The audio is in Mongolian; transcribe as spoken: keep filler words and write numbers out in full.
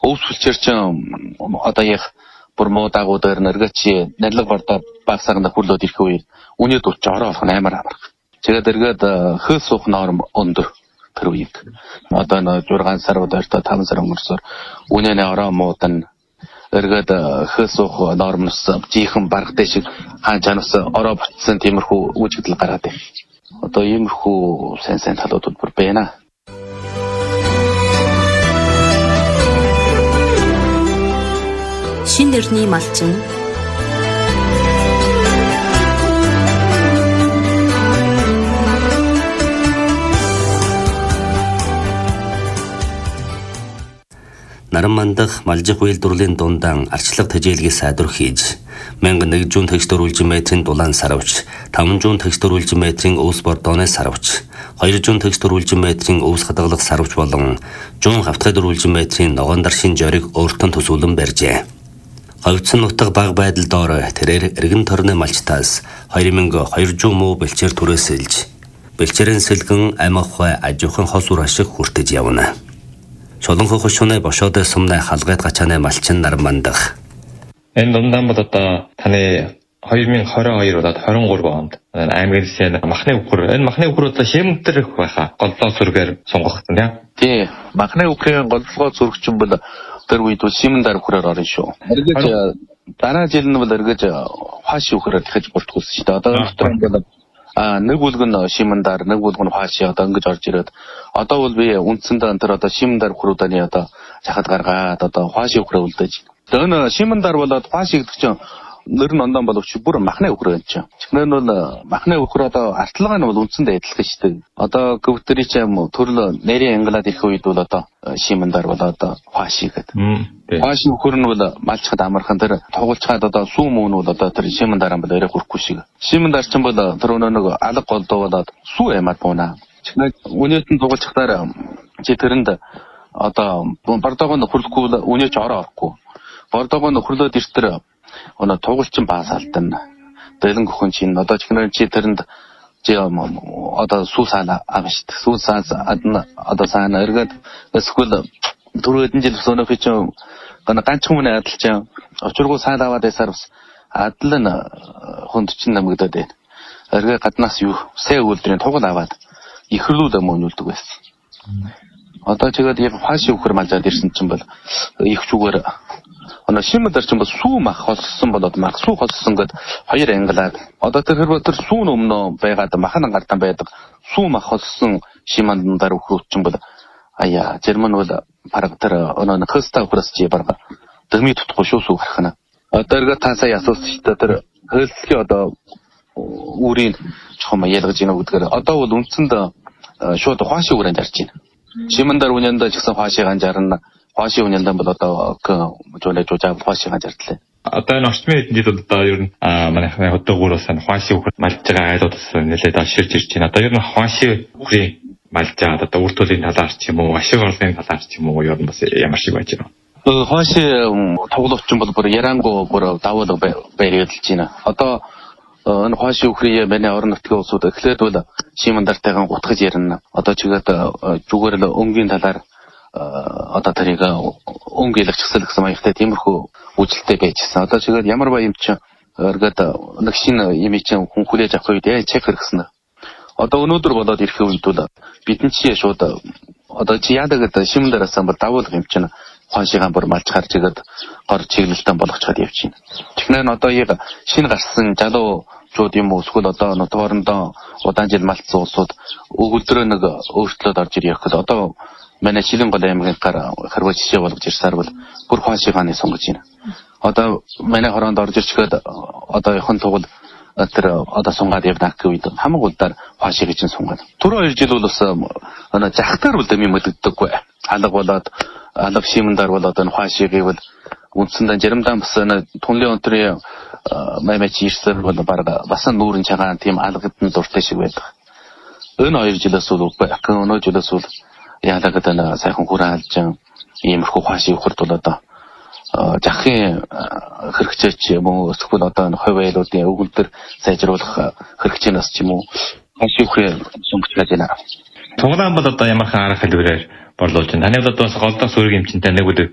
өвсөлчөр чинь одоо яг бүр муу дагуудаар нэргэч нэрлэг бардаа багсагнаа хүрлөөд ирэх үе үний дутч ороо болох нь амар амар. Тэгээд эргээд хөл суух норм өндөр тэр үед. Одоо нэг зургаан сар удаартай таван сар өнгөрсөөр үнэнэ ороо муудан эргээд хөл суух нормоос жихэн баргатай шиг хаан чанаас ороо ботсон тиймэрхүү үүсгэл гараад байна. Одоо иймэрхүү сайн сайн талууд бүр байна. Шин нэрний малчин Наран мандах малжих үйлдвэрлэлийн дундаан арчлага тэжээлгийг сайдвар хийж мянга нэг зуун текстур үлжин метрийн дулаан саравч, таван зуун текстур үлжин метрийн өвс бордооны саравч, хоёр зуун текстур үлжин метрийн өвс хадгалах саравч болон зуун хавтгай үлжин метрийн ногоон даршин жориг өөртөө төсөөлөн барьжээ. Ховцсон нутаг баг байдал доор тэрээр эргэн тойрны малчтаас хоёр мянга хоёр зуун муу бэлчээр түрээсэлж бэлчээрэн сэлгэн амихвай ажуухан хос үр ашиг хүртэж явна. Чолонхоо хошууны бошоод сумнай халгайд гачааны малчин нар мандах. Энэ дундаан бол одоо таны хоёр nghìn двадцать deux болоод двадцать три онд аймгийн сэн махны үхэр энэ махны үхэр одоо шимтэр байхаа голлоо сүргээр сунгагдсан тийм. Тий, махны үхрийн голлогоо сүргчин бол тэр үед шимэндар үхрээр орно шүү. Эргэж дараа жил нь бол эргэж хааш үхрээр дахиж болтгуулсан шүү дээ. Одоо энэ бол а нэг бүлгэн шимэндар нэг бүлгэн хааши одоо ингэж орж ирээд одоо бол би үндсэндээ энэ одоо шимэндар үхрүүдийн одоо чахад гаргаад одоо хааши үхрээ үлдээж. Тэр нь шимэндар болоод хааши гэдэг чинь нэр нь ондон боловч бүр махны үхрээ энэ чинь. Чихнэр нь бол махны үхэр одоо артлага нь бол үндсэндээ адилхан шүү дээ. Одоо гөвтөрийн ч юм төрөл нэрийн англаад ирэх үед бол одоо шимэндар бол одоо хааши гэдэг. Хааши үхэр нь бол малчхад амархан тэр тугуулчхад одоо сүү мөн нь бол одоо тэр шимэндараа бол өрөө хүрхгүй шиг. Шимэндар ч бол тэр нэг алга голдоо болоод сүү ямаар буунаа. Чихнэр үнэт нь тугуулчхадаар чи тэрэнд одоо бардагонд хүрлэхгүй үнэч ороо орохгүй. Бардагонд хүрлөөд иртэр өнө тугуулчин баас алдан дэлэн гөхөн чинь одоо чихнэр чи тэрэнд чи одоо сүү саана авшд сүү саас адна одоо саана эргээд эсвэл түрүү хэдэн жил өсөнө фич гана ганцхан хүн адил чинь очиргуу сайн аваад байсаар бас адил нь хүнд чинь намгдаад байна. Эргээ гаднаас юу сая үйлдвэрийн тугал аваад ихрлүүд мөнүүлдэг байсан. Одоо тэгээд яг хааши үхэр малжаад ирсэн чинь бол их зүгээр оноо шимэндар чинь бол сүү мах холсон болоод мах сүү холсон гэд хоёр англаад одоо тэр хэрвээ тэр сүү өмнө байгаад махан гардан байдаг сүү мах холсон шимэндар үхрүүд чинь бол аяа жирмэн бол параг тэр оноо хөста үхрэс чи барга дэрми тутахгүй шүү сүү гарах нь одоо эргээ таасаа ясуулсан шүү дээ тэр хөлслийн одоо үрийн чухам ялгаж ийнө гэдгээр одоо бол үндсэнд шууд хааши үрэнд зарж байна. Шимэндар үнэндээ ч гэсэн хааши ганжаарна хааши үнэндээ бол одоо жолоо жужаав хааши ганжаардлаа. Одоо энэ орчмын эднийд бол одоо ер нь манайхны хөдөөгөр бас хааши үхэр малж байгаа айлууд бас нэлээд ашиглаж ирж байна. Одоо ер нь хааши үхрийн малж байгаа одоо үр төлөлийн талаар ч юм уу ашиг орлогын талаар ч юм уу ер нь бас ямар шиг байж байна. Хааши тоглолтчин бол бүр ярангу бүр давуу байрлуулж байна. Одоо энэ хааши үхрийн миний орон нутгийн улсууд эхлээд бол шимэндартайгаа гутгаж ярина. Одоо чигээд зүгээр л өнгийн талаар одоо тэрийг өнгө илгэчихсэл гэсэн маягтай тиймэрхүү үйлдэлтэй байжсэн. Одоо чигээд ямар ба юм чи эргээд нэг шинэ юм чинь хүн хүлээж авах үед яа чек хэрэгсэн. Одоо өнөөдөр болоод ирэх үед бол бидний чи шууд одоо чи яадаг гэдэг шимэндараас бол давуулах юм чинь хаашигаан бүр малж гарч игээд гор чиглэлтэн болгочход явчихна. Технэн одоо яг шинэ гарсан залуу чууд юм уу эсвэл одоо нутгоорондоо удаан жил малтсан улсууд өгөлдрөө нэг өөрчлөлт орж ирэх гэхэд одоо манай Шилэн гол аймгийн гар хэрвээ жишээ болгож ирсээр бол бүр хаашигааны сонгож байна. Одоо манай хороонд орж ирчгээд одоо яхан тугал тэр одоо сунгаад явна гэх үед хамаг удаар хаашиг чинь сунгаад. Түрүү хоёр жил бол бас ана захтар бол юм мэддэггүй. Алга болоод алга шимэндар болоод энэ хаашиг гэвэл үндсэндээ жирамдан бас түнлийн өнтрийн маймач ирсээр бол бараг бас нүүрэн чагаан тийм алгад нь дуртай шиг байдаг. Энэ хоёр жилээс бол өнөө жилээс бол яагаад энэ сайхан хүрэн алжин иймэрхүү хаашиг хурд бол одоо жахын хэрэгцээч юм уу эсвэл одоо хувь айлуудын өгүүлбэр сайжруулах хэрэгцээнээс ч юм уу хаашиг хүрээ сонгож байна. Цуглаан бол одоо ямар хан арга хэлбэрээр борлуулж байна. Таны бол одоо голдох сүрэг эмчинтэй нэг үл